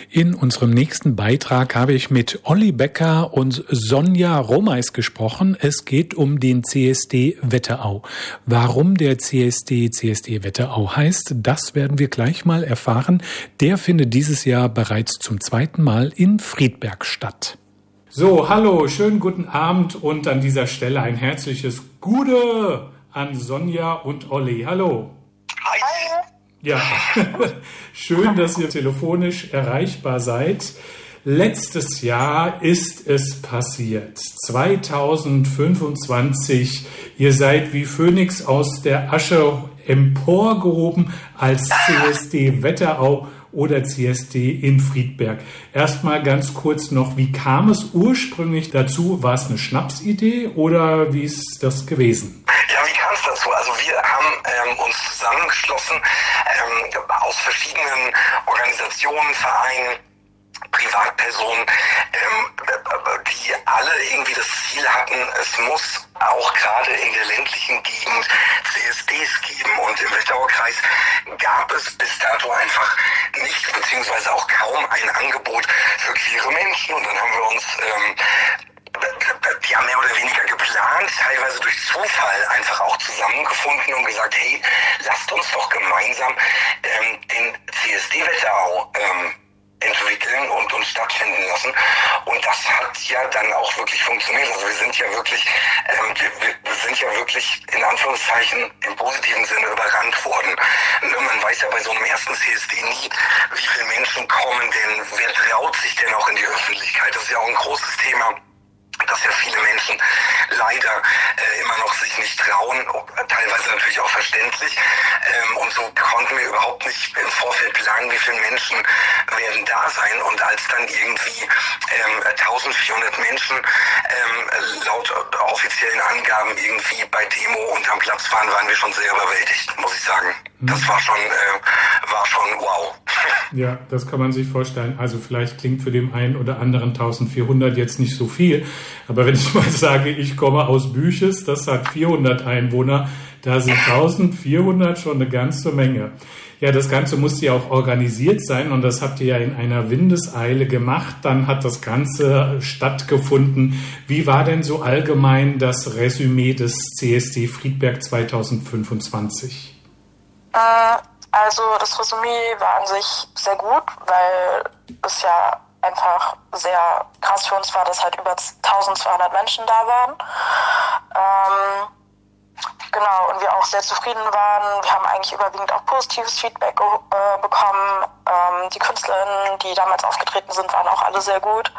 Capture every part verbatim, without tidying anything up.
In unserem nächsten Beitrag habe ich mit Olli Becker und Sonja Romeis gesprochen. Es geht um den C S D Wetterau. Warum der C S D C S D Wetterau heißt, das werden wir gleich mal erfahren. Der findet dieses Jahr bereits zum zweiten Mal in Friedberg statt. So, hallo, schönen guten Abend und an dieser Stelle ein herzliches Gute an Sonja und Olli. Hallo. Hi. Ja, schön, dass ihr telefonisch erreichbar seid. Letztes Jahr ist es passiert. zweitausendfünfundzwanzig. Ihr seid wie Phönix aus der Asche emporgehoben als C S D Wetterau oder C S D in Friedberg. Erstmal ganz kurz noch, wie kam es ursprünglich dazu? War es eine Schnapsidee oder wie ist das gewesen? Ja, wie kam es dazu? Also wir haben ähm, uns zusammengeschlossen ähm, aus verschiedenen Organisationen, Vereinen, Privatpersonen, ähm, die alle irgendwie das Ziel hatten, es muss auch gerade in der ländlichen Gegend C S Ds geben, und im Wetteraukreis gab es bis dato einfach nicht, beziehungsweise auch kaum ein Angebot für queere Menschen, und dann haben wir uns ähm, ja mehr oder weniger geplant, teilweise durch Zufall einfach auch zusammengefunden und gesagt, hey, lasst uns doch gemeinsam ähm, den C S D Wetterau ähm, entwickeln und uns stattfinden lassen. Und das hat ja dann auch wirklich funktioniert. Also wir sind ja wirklich, ähm, wir, wir sind ja wirklich in Anführungszeichen im positiven Sinne überrannt worden. Man weiß ja bei so einem ersten C S D nie, wie viele Menschen kommen denn, wer traut sich denn auch in die Öffentlichkeit. Das ist ja auch ein großes Thema, dass ja viele Menschen leider äh, immer noch sich nicht trauen, teilweise natürlich auch verständlich. Ähm, und so konnten wir überhaupt nicht im Vorfeld planen, wie viele Menschen werden da sein. Und als dann irgendwie ähm, eintausendvierhundert Menschen ähm, laut offiziellen Angaben irgendwie bei Demo und am Platz waren, waren wir schon sehr überwältigt, muss ich sagen. Das war schon, äh, war schon wow. Ja, das kann man sich vorstellen. Also vielleicht klingt für den einen oder anderen eintausendvierhundert jetzt nicht so viel. Aber wenn ich mal sage, ich komme aus Büches, das hat vierhundert Einwohner, da sind eintausendvierhundert schon eine ganze Menge. Ja, das Ganze musste ja auch organisiert sein, und das habt ihr ja in einer Windeseile gemacht. Dann hat das Ganze stattgefunden. Wie war denn so allgemein das Resümee des C S D Friedberg zweitausendfünfundzwanzig? Äh, also das Resümee war an sich sehr gut, weil es ja einfach sehr krass für uns war, dass halt über eintausendzweihundert Menschen da waren. Ähm, genau, und wir auch sehr zufrieden waren. Wir haben eigentlich überwiegend auch positives Feedback äh, bekommen. Ähm, die Künstlerinnen, die damals aufgetreten sind, waren auch alle sehr gut.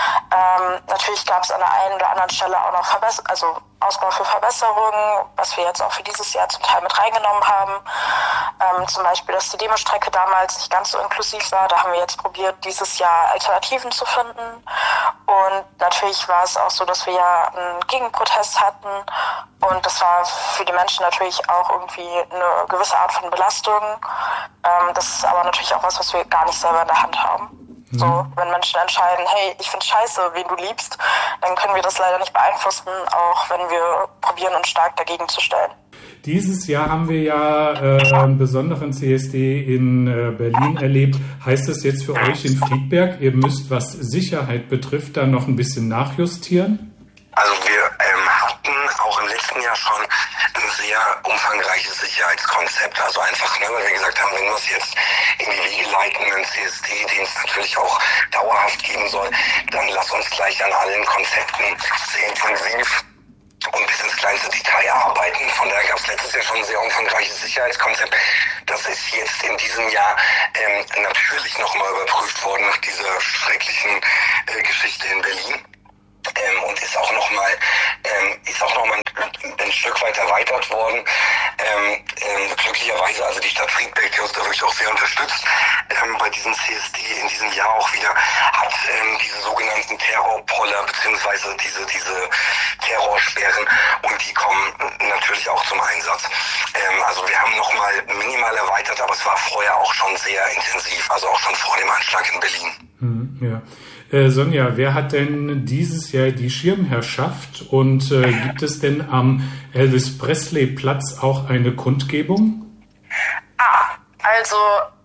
Ähm, natürlich gab es an der einen oder anderen Stelle auch noch Verbess- also Ausbau für Verbesserungen, was wir jetzt auch für dieses Jahr zum Teil mit reingenommen haben. Ähm, zum Beispiel, dass die Demostrecke damals nicht ganz so inklusiv war. Da haben wir jetzt probiert, dieses Jahr Alternativen zu finden. Und natürlich war es auch so, dass wir ja einen Gegenprotest hatten. Und das war für die Menschen natürlich auch irgendwie eine gewisse Art von Belastung. Ähm, das ist aber natürlich auch was, was wir gar nicht selber in der Hand haben. So, wenn Menschen entscheiden, hey, ich finde scheiße, wen du liebst, dann können wir das leider nicht beeinflussen, auch wenn wir probieren, uns stark dagegen zu stellen. Dieses Jahr haben wir ja äh, einen besonderen C S D in äh, Berlin erlebt. Heißt das jetzt für euch in Friedberg, ihr müsst, was Sicherheit betrifft, da noch ein bisschen nachjustieren? Also wir ähm, hatten auch im letzten Jahr schon ein sehr umfangreiches Sicherheitskonzept. Also einfach, ne, weil wir gesagt haben, wenn wir es jetzt in die Wege leiten, einen C S D, den es natürlich auch dauerhaft geben soll, dann lass uns gleich an allen Konzepten sehr intensiv und bis ins kleinste Detail arbeiten. Von daher gab es letztes Jahr schon ein sehr umfangreiches Sicherheitskonzept. Das ist jetzt in diesem Jahr ähm, natürlich nochmal überprüft worden nach dieser schrecklichen äh, Geschichte in Berlin. Ähm, und ist auch nochmal ähm, ist auch noch mal ein, ein Stück weit erweitert worden. Ähm, ähm, glücklicherweise, also die Stadt Friedberg, die uns da wirklich auch sehr unterstützt, ähm, bei diesem C S D in diesem Jahr auch wieder, hat ähm, diese sogenannten Terrorpoller beziehungsweise diese diese Terrorsperren, und die kommen natürlich auch zum Einsatz. Ähm, also wir haben nochmal minimal erweitert, aber es war vorher auch schon sehr intensiv, also auch schon vor dem Anschlag in Berlin. Hm, ja. Äh, Sonja, wer hat denn dieses Jahr die Schirmherrschaft, und äh, gibt es denn am Elvis-Presley-Platz auch eine Kundgebung? Ah, also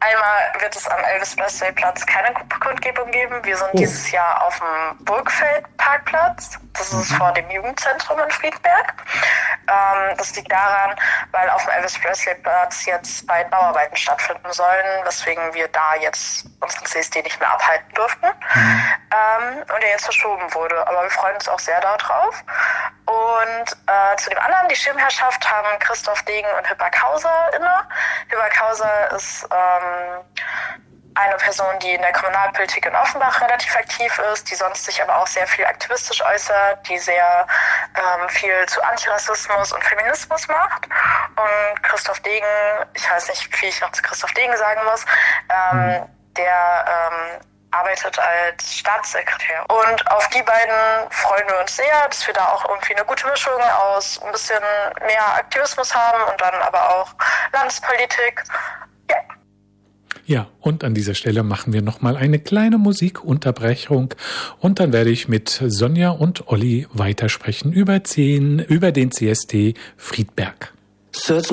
Einmal wird es am Elvis-Presley-Platz keine Kundgebung geben. Wir sind oh. dieses Jahr auf dem Burgfeld-Parkplatz. Das ist mhm. vor dem Jugendzentrum in Friedberg. Ähm, das liegt daran, weil auf dem Elvis-Presley-Platz jetzt bald Bauarbeiten stattfinden sollen, weswegen wir da jetzt unseren C S D nicht mehr abhalten durften. Mhm. Ähm, und der jetzt verschoben wurde. Aber wir freuen uns auch sehr darauf. Und äh, zu dem anderen, die Schirmherrschaft, haben Christoph Degen und Hippak Hauser inne. Hippak Hauser ist ähm, eine Person, die in der Kommunalpolitik in Offenbach relativ aktiv ist, die sonst sich aber auch sehr viel aktivistisch äußert, die sehr ähm, viel zu Antirassismus und Feminismus macht. Und Christoph Degen, ich weiß nicht, wie ich noch zu Christoph Degen sagen muss, ähm, mhm. der ähm, arbeitet als Staatssekretär. Und auf die beiden freuen wir uns sehr, dass wir da auch irgendwie eine gute Mischung aus ein bisschen mehr Aktivismus haben und dann aber auch Landespolitik. Ja. Ja, und an dieser Stelle machen wir nochmal eine kleine Musikunterbrechung und dann werde ich mit Sonja und Olli weitersprechen über, zehn, über den C S D Friedberg. Search